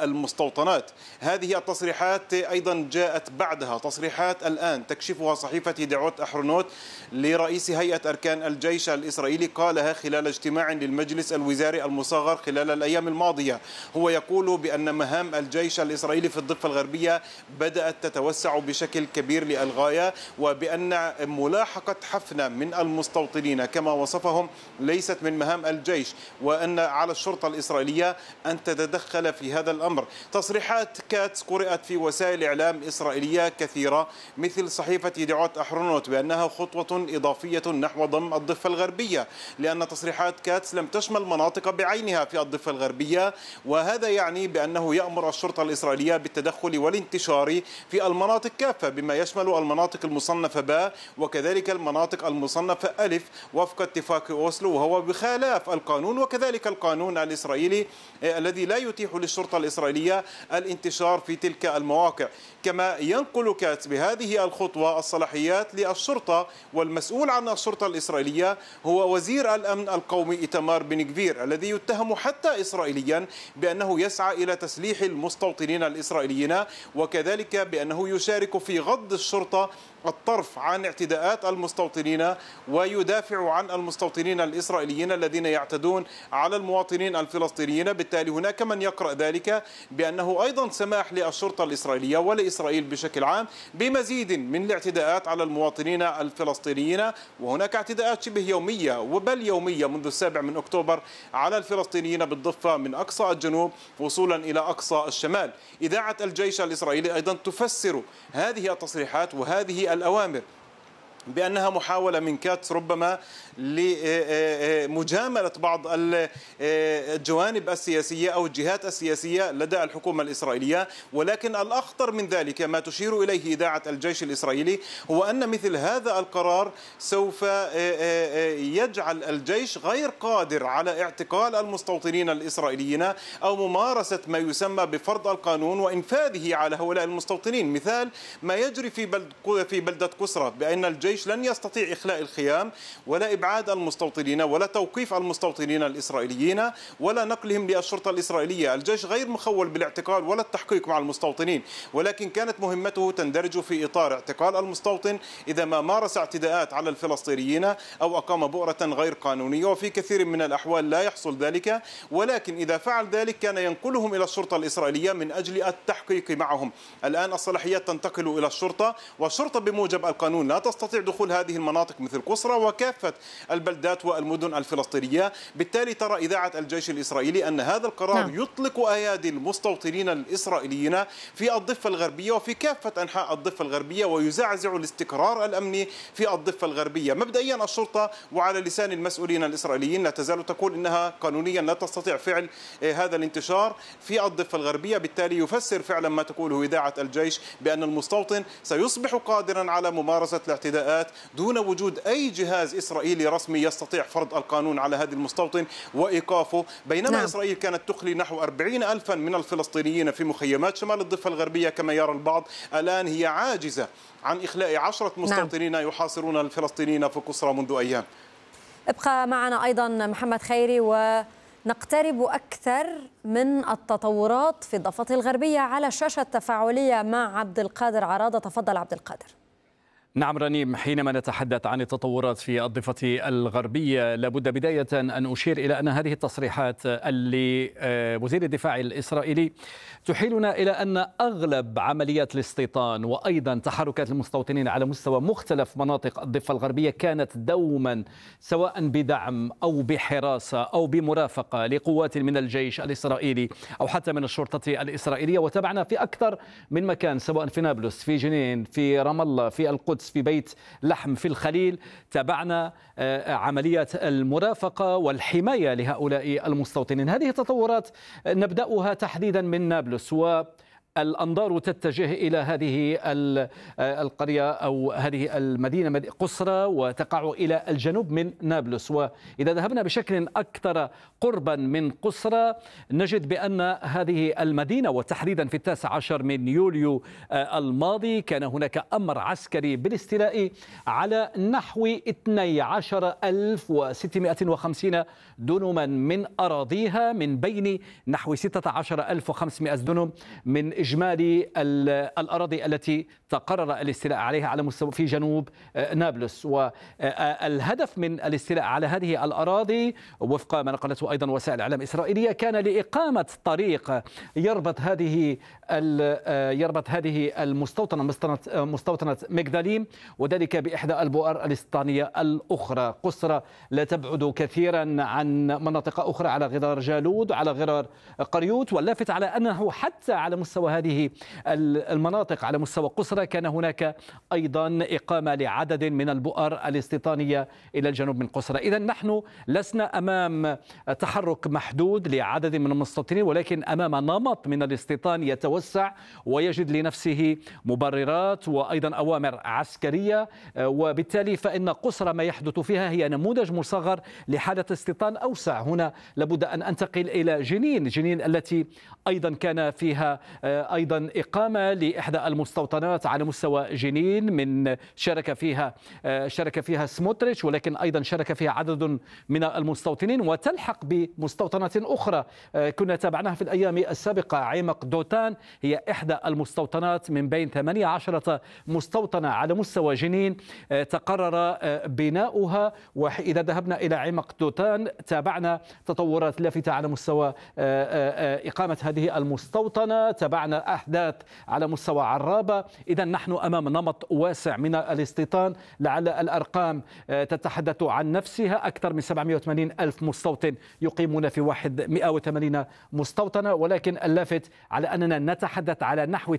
المستوطنات. هذه التصريحات أيضا جاءت بعدها تصريحات الآن تكشفها صحيفة يديعوت أحرونوت لرئيس هيئة أركان الجيش الإسرائيلي، قالها خلال اجتماع للمجلس الوزاري المصغر خلال الأيام الماضية. هو يقول بأن مهام الجيش الإسرائيلي في الضفة الغربية بدأت تتوسع بشكل كبير للغاية، وبأن ملاحقة حفنة من المستوطنين كما وصفهم ليست من مهام الجيش، وأن على الشرطة الإسرائيلية أن تتدخل في هذا الأمر. تصريحات كاتس قرأت في وسائل إعلام إسرائيلية كثيرة مثل صحيفة يديعوت أحرونوت بأنها خطوة إضافية نحو ضم الضفة الغربية، لأن تصريحات كاتس لم تشمل مناطق بعينها في الضفة الغربية، وهذا يعني بأنه يأمر الشرطة الإسرائيلية بالتدخل والانتشار في المناطق كافة بما يشمل المناطق المصنفة باء وكذلك المناطق المصنفة ألف وفق اتفاق أوسلو، وهو بخلاف القانون وكذلك القانون الإسرائيلي الذي لا يتيح للشرطة الإسرائيلية الانتشار في تلك المواقع. كما ينقل كاتس بهذه الخطوة الصلاحيات للشرطة، والمسؤول عن الشرطة الإسرائيلية هو وزير الأمن القومي إيتمار بن غفير الذي يتهم حتى إسرائيليا بأنه يسعى إلى تسليح المستوطنين الإسرائيليين، وكذلك بأنه يشارك في غض الشرطة الطرف عن اعتداءات المستوطنين ويدافع عن المستوطنين الإسرائيليين الذين يعتدون على المواطنين الفلسطينيين. بالتالي هناك من يقرأ ذلك بأنه أيضا سماح للشرطة الإسرائيلية ولإسرائيل بشكل عام بمزيد من الاعتداءات على المواطنين الفلسطينيين، وهناك اعتداءات شبه يومية وبل يومية منذ 7 أكتوبر على الفلسطينيين بالضفة من أقصى الجنوب وصولا إلى أقصى الشمال. إذاعة الجيش الإسرائيلي أيضا تفسر هذه التصريحات وهذه الأوامر بأنها محاولة من كاتس ربما لمجاملة بعض الجوانب السياسية أو الجهات السياسية لدى الحكومة الإسرائيلية. ولكن الأخطر من ذلك ما تشير إليه إذاعة الجيش الإسرائيلي هو أن مثل هذا القرار سوف يجعل الجيش غير قادر على اعتقال المستوطنين الإسرائيليين أو ممارسة ما يسمى بفرض القانون وإنفاذه على هؤلاء المستوطنين. مثال ما يجري في بلدة قسرة بأن الجيش لن يستطيع إخلاء الخيام ولا إبعاد المستوطنين ولا توقيف المستوطنين الإسرائيليين ولا نقلهم للشرطة الإسرائيلية. الجيش غير مخول بالاعتقال ولا التحقيق مع المستوطنين، ولكن كانت مهمته تندرج في إطار اعتقال المستوطن إذا ما مارس اعتداءات على الفلسطينيين أو أقام بؤرة غير قانونية، وفي كثير من الأحوال لا يحصل ذلك، ولكن إذا فعل ذلك كان ينقلهم إلى الشرطة الإسرائيلية من أجل التحقيق معهم. الآن الصلاحيات تنتقل إلى الشرطة، والشرطة بموجب القانون لا تستطيع دخول هذه المناطق مثل قسرة وكافة البلدات والمدن الفلسطينية. بالتالي ترى إذاعة الجيش الإسرائيلي أن هذا القرار يطلق أيادي المستوطنين الإسرائيليين في الضفة الغربية وفي كافة أنحاء الضفة الغربية ويزعزع الاستقرار الأمني في الضفة الغربية. مبدئيا الشرطة وعلى لسان المسؤولين الإسرائيليين لا تزال تقول إنها قانونيا لا تستطيع فعل هذا الانتشار في الضفة الغربية. بالتالي يفسر فعلا ما تقوله إذاعة الجيش بأن المستوطن سيصبح قادرا على ممارسة الاعتداءات دون وجود أي جهاز إسرائيلي رسمي يستطيع فرض القانون على هذا المستوطن وإيقافه. بينما إسرائيل كانت تخلي نحو 40,000 من الفلسطينيين في مخيمات شمال الضفة الغربية كما يرى البعض، الآن هي عاجزة عن إخلاء 10 مستوطنين يحاصرون الفلسطينيين في قسرى منذ أيام. ابقى معنا أيضا محمد خيري ونقترب أكثر من التطورات في الضفة الغربية على الشاشة التفاعلية مع عبد القادر عراضة. تفضل عبد القادر. نعم رنيم، حينما نتحدث عن التطورات في الضفة الغربية لابد بداية أن أشير إلى أن هذه التصريحات لوزير الدفاع الإسرائيلي تحيلنا إلى أن أغلب عمليات الاستيطان وأيضا تحركات المستوطنين على مستوى مختلف مناطق الضفة الغربية كانت دوما سواء بدعم أو بحراسة أو بمرافقة لقوات من الجيش الإسرائيلي أو حتى من الشرطة الإسرائيلية. وتابعنا في أكثر من مكان سواء في نابلس، في جنين، في رام الله، في القدس، في بيت لحم، في الخليل. تابعنا عمليات المرافقة والحماية لهؤلاء المستوطنين. هذه التطورات نبدأها تحديدا من نابلس، الأنظار تتجه إلى هذه القرية أو هذه المدينة قصرى، وتقع إلى الجنوب من نابلس. وإذا ذهبنا بشكل أكثر قربا من قصرى نجد بأن هذه المدينة، وتحديدا في 19 من يوليو الماضي، كان هناك أمر عسكري بالاستيلاء على نحو 12650 دنما من أراضيها، من بين نحو 16500 دنم من إجمالي الأراضي التي تقرر الاستيلاء عليها على مستوى في جنوب نابلس. والهدف من الاستيلاء على هذه الأراضي وفق ما نقلته أيضا وسائل الإعلام الإسرائيلية كان لإقامة طريق يربط هذه المستوطنة، مستوطنة مجداليم، وذلك بإحدى البؤر الاستيطانية الأخرى. قصرى لا تبعد كثيرا عن مناطق أخرى على غرار جالود وعلى غرار قريوت. واللافت على أنه حتى على مستوى هذه المناطق، على مستوى قصرى، كان هناك أيضا إقامة لعدد من البؤر الاستيطانية إلى الجنوب من قصرى. إذن نحن لسنا أمام تحرك محدود لعدد من المستوطنين، ولكن أمام نمط من الاستيطان يتوسع ويجد لنفسه مبررات وأيضا أوامر عسكرية. وبالتالي فإن قصرى ما يحدث فيها هي نموذج مصغر لحالة استيطان أوسع. هنا لابد أن أنتقل إلى جنين التي أيضا كان فيها أيضا إقامة لإحدى المستوطنات على مستوى جنين، من شارك فيها سموتريتش، ولكن أيضا شارك فيها عدد من المستوطنين، وتلحق بمستوطنات أخرى كنا تابعناها في الأيام السابقة. عمق دوتان هي إحدى المستوطنات من بين 18 مستوطنة على مستوى جنين تقرر بناؤها. وإذا ذهبنا إلى عمق دوتان تابعنا تطورات لافتة على مستوى إقامة هذه المستوطنة، تابعنا أحداث على مستوى عرابة. إذا نحن أمام نمط واسع من الاستيطان، لعل الأرقام تتحدث عن نفسها. أكثر من 780 ألف مستوطن يقيمون في 180 مستوطنة، ولكن اللافت على أننا نتحدث على نحو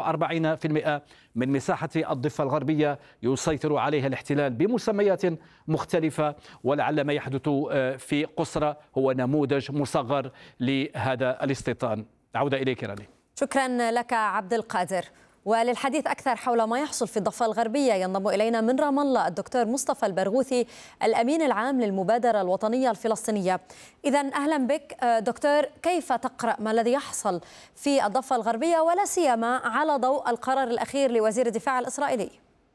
42% من مساحة الضفة الغربية يسيطر عليها الاحتلال بمسميات مختلفة. ولعل ما يحدث في قصرى هو نموذج مصغر لهذا الاستيطان. عودة إليك راني. شكرا لك عبد القادر. وللحديث أكثر حول ما يحصل في الضفة الغربية ينضم إلينا من رام الله الدكتور مصطفى البرغوثي، الأمين العام للمبادرة الوطنية الفلسطينية. إذن أهلا بك دكتور، كيف تقرأ ما الذي يحصل في الضفة الغربية ولا سيما على ضوء القرار الأخير لوزير الدفاع الإسرائيلي؟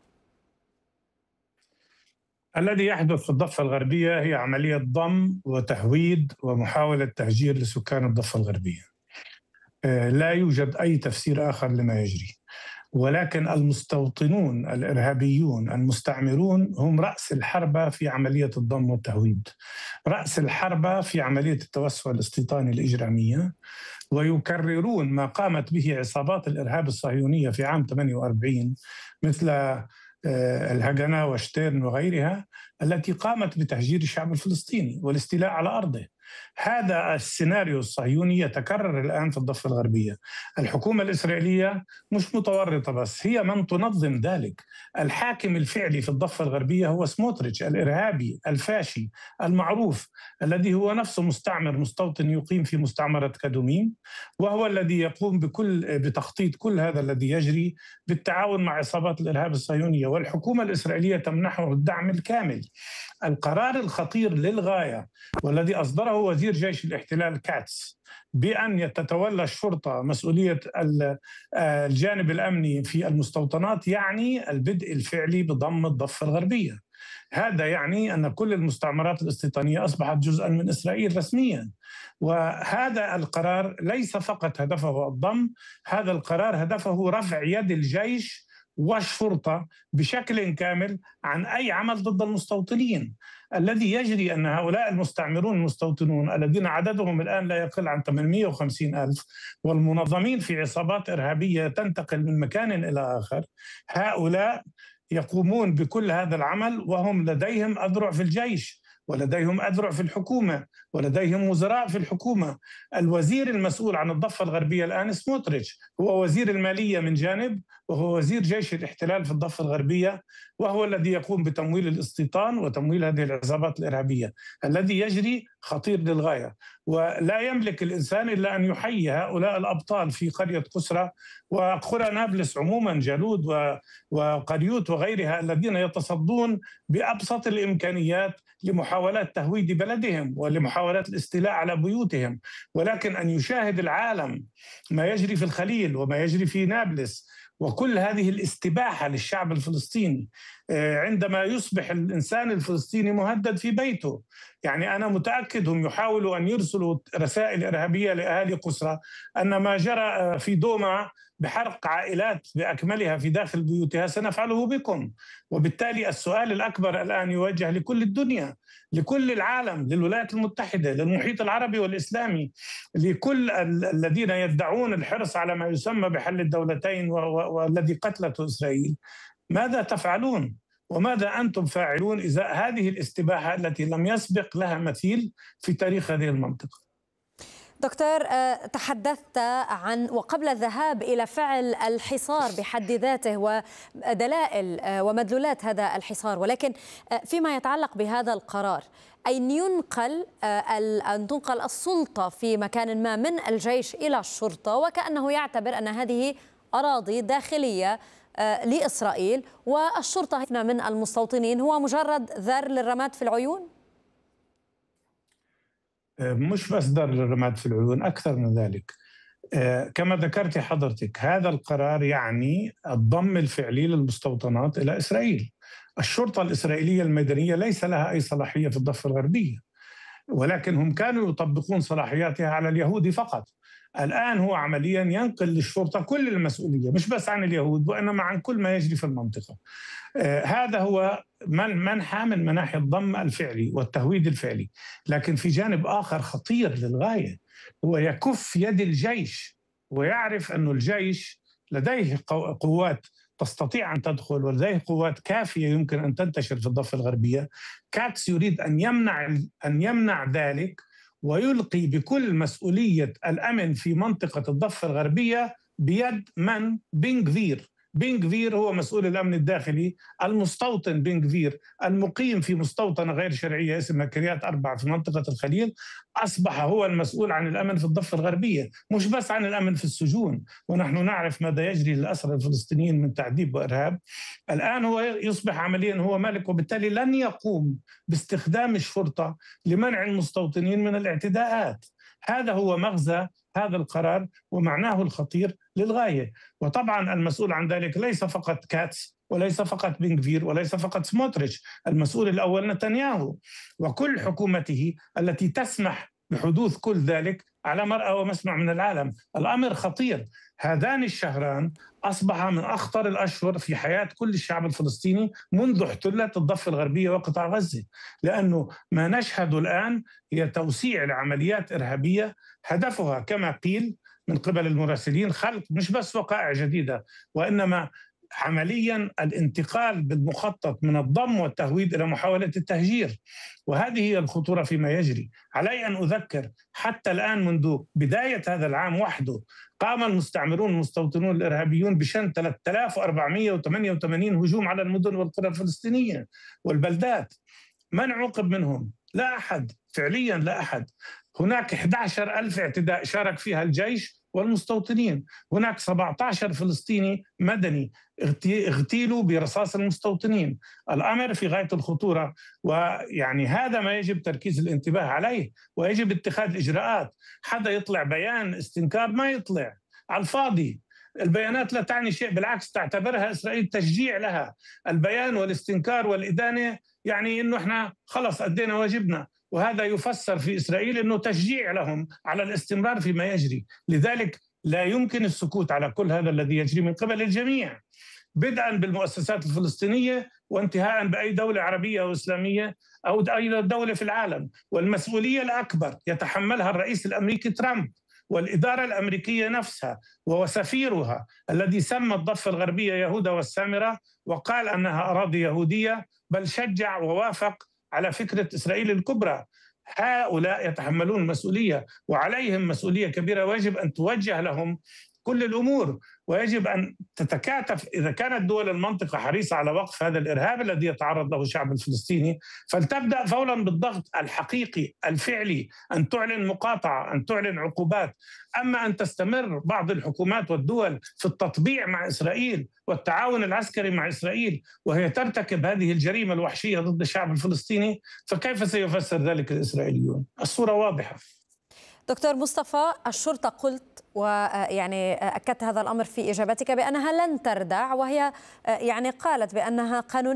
الذي يحدث في الضفة الغربية هي عملية ضم وتهويد ومحاولة تهجير لسكان الضفة الغربية. لا يوجد أي تفسير آخر لما يجري، ولكن المستوطنون الإرهابيون المستعمرون هم رأس الحربة في عملية الضم والتهويد، رأس الحربة في عملية التوسع الاستيطاني الإجرامية، ويكررون ما قامت به عصابات الإرهاب الصهيونية في عام 48 مثل الهجنة وشتيرن وغيرها، التي قامت بتهجير الشعب الفلسطيني والاستيلاء على أرضه. هذا السيناريو الصهيوني يتكرر الآن في الضفة الغربية. الحكومة الإسرائيلية مش متورطة بس، هي من تنظم ذلك. الحاكم الفعلي في الضفة الغربية هو سموتريتش الإرهابي الفاشي المعروف، الذي هو نفسه مستوطن يقيم في مستعمرة كادوميم، وهو الذي يقوم بتخطيط كل هذا الذي يجري بالتعاون مع عصابات الإرهاب الصهيونية، والحكومة الإسرائيلية تمنحه الدعم الكامل. القرار الخطير للغاية والذي أصدره وزير جيش الاحتلال كاتس بأن تتولى الشرطة مسؤولية الجانب الأمني في المستوطنات يعني البدء الفعلي بضم الضفة الغربية. هذا يعني أن كل المستعمرات الاستيطانية أصبحت جزءاً من إسرائيل رسمياً. وهذا القرار ليس فقط هدفه الضم، هذا القرار هدفه رفع يد الجيش والشرطة بشكل كامل عن أي عمل ضد المستوطنين. الذي يجري أن هؤلاء المستعمرون المستوطنون الذين عددهم الآن لا يقل عن 850 ألف، والمنظمين في عصابات إرهابية تنتقل من مكان إلى آخر، هؤلاء يقومون بكل هذا العمل وهم لديهم أذرع في الجيش ولديهم أذرع في الحكومة ولديهم وزراء في الحكومة. الوزير المسؤول عن الضفة الغربية الآن سموتريتش، هو وزير المالية من جانب وهو وزير جيش الاحتلال في الضفة الغربية، وهو الذي يقوم بتمويل الاستيطان وتمويل هذه العصابات الإرهابية. الذي يجري خطير للغاية، ولا يملك الإنسان إلا أن يحيي هؤلاء الأبطال في قرية قسرة وقرى نابلس عموما، جالود وقريوت وغيرها، الذين يتصدون بأبسط الإمكانيات لمحاولات تهويد بلدهم ولمحاولات الاستيلاء على بيوتهم. ولكن أن يشاهد العالم ما يجري في الخليل وما يجري في نابلس وكل هذه الاستباحة للشعب الفلسطيني عندما يصبح الإنسان الفلسطيني مهدد في بيته. يعني أنا متأكد هم يحاولوا أن يرسلوا رسائل إرهابية لأهالي قسرة أن ما جرى في دوما بحرق عائلات بأكملها في داخل بيوتها سنفعله بكم. وبالتالي السؤال الأكبر الآن يوجه لكل الدنيا، لكل العالم، للولايات المتحدة، للمحيط العربي والإسلامي، لكل الذين يدعون الحرص على ما يسمى بحل الدولتين والذي قتلته إسرائيل. ماذا تفعلون وماذا أنتم فاعلون إذا هذه الاستباحة التي لم يسبق لها مثيل في تاريخ هذه المنطقة؟ دكتور، تحدثت عن وقبل الذهاب إلى فعل الحصار بحد ذاته ودلائل ومدلولات هذا الحصار، ولكن فيما يتعلق بهذا القرار أن تنقل السلطة في مكان ما من الجيش إلى الشرطة، وكأنه يعتبر أن هذه أراضي داخلية لإسرائيل والشرطة من المستوطنين، هو مجرد ذر للرماد في العيون؟ مش بس ذر للرماد في العيون، أكثر من ذلك. كما ذكرت حضرتك، هذا القرار يعني الضم الفعلي للمستوطنات إلى إسرائيل. الشرطة الإسرائيلية المدنية ليس لها أي صلاحية في الضفة الغربية، ولكن هم كانوا يطبقون صلاحياتها على اليهود فقط. الآن هو عمليا ينقل للشرطة كل المسؤولية، مش بس عن اليهود وإنما عن كل ما يجري في المنطقة. هذا هو منحى من مناحي الضم الفعلي والتهويد الفعلي. لكن في جانب آخر خطير للغاية، هو يكف يد الجيش ويعرف أن الجيش لديه قوات تستطيع أن تدخل ولديه قوات كافية يمكن أن تنتشر في الضفة الغربية. كاتس يريد أن يمنع ذلك ويلقي بكل مسؤولية الأمن في منطقة الضفة الغربية بيد من؟ بن غفير. بن غفير هو مسؤول الأمن الداخلي المستوطن، بن غفير المقيم في مستوطنة غير شرعية اسمها كريات 4 في منطقة الخليل، أصبح هو المسؤول عن الأمن في الضفة الغربية، مش بس عن الأمن في السجون، ونحن نعرف ماذا يجري للأسرى الفلسطينيين من تعذيب وإرهاب. الآن هو يصبح عمليا هو مالك، وبالتالي لن يقوم باستخدام الشرطة لمنع المستوطنين من الاعتداءات. هذا هو مغزى هذا القرار ومعناه الخطير للغاية. وطبعا المسؤول عن ذلك ليس فقط كاتس وليس فقط بن غفير وليس فقط سموتريتش، المسؤول الأول نتنياهو وكل حكومته التي تسمح بحدوث كل ذلك على مرأى ومسمع من العالم. الأمر خطير. هذان الشهران أصبح من أخطر الأشهر في حياة كل الشعب الفلسطيني منذ احتلت الضفة الغربية وقطاع غزة، لأنه ما نشهد الآن هي توسيع لعمليات إرهابية هدفها كما قيل من قبل المراسلين خلق مش بس وقائع جديدة، وإنما عمليا الانتقال بالمخطط من الضم والتهويد إلى محاولة التهجير. وهذه هي الخطورة فيما يجري. علي أن أذكر حتى الآن منذ بداية هذا العام وحده قام المستعمرون المستوطنون الإرهابيون بشن 3488 هجوم على المدن والقرى الفلسطينية والبلدات. من عوقب منهم؟ لا أحد، فعليا لا أحد. هناك 11,000 اعتداء شارك فيها الجيش والمستوطنين. هناك 17 فلسطيني مدني اغتيلوا برصاص المستوطنين. الأمر في غاية الخطورة، ويعني هذا ما يجب تركيز الانتباه عليه ويجب اتخاذ إجراءات. حدا يطلع بيان استنكار ما يطلع على الفاضي. البيانات لا تعني شيء، بالعكس تعتبرها إسرائيل تشجيع لها. البيان والاستنكار والإدانة يعني إنه إحنا خلص أدينا واجبنا، وهذا يفسر في إسرائيل أنه تشجيع لهم على الاستمرار فيما يجري. لذلك لا يمكن السكوت على كل هذا الذي يجري من قبل الجميع، بدءا بالمؤسسات الفلسطينية وانتهاء بأي دولة عربية أو إسلامية أو أي دولة في العالم. والمسؤولية الأكبر يتحملها الرئيس الأمريكي ترامب والإدارة الأمريكية نفسها وسفيرها الذي سمى الضفة الغربية يهودا والسامرة وقال أنها أراضي يهودية، بل شجع ووافق على فكرة إسرائيل الكبرى. هؤلاء يتحملون المسؤولية وعليهم مسؤولية كبيرة، ويجب أن توجه لهم كل الأمور، ويجب أن تتكاتف. إذا كانت دول المنطقة حريصة على وقف هذا الإرهاب الذي يتعرض له الشعب الفلسطيني، فلتبدأ فورا بالضغط الحقيقي الفعلي، أن تعلن مقاطعة، أن تعلن عقوبات. أما أن تستمر بعض الحكومات والدول في التطبيع مع إسرائيل والتعاون العسكري مع إسرائيل وهي ترتكب هذه الجريمة الوحشية ضد الشعب الفلسطيني، فكيف سيفسر ذلك الإسرائيليون؟ الصورة واضحة. دكتور مصطفى، الشرطة قلت ويعني أكدت هذا الأمر في إجابتك بأنها لن تردع، وهي يعني قالت بأنها قانونية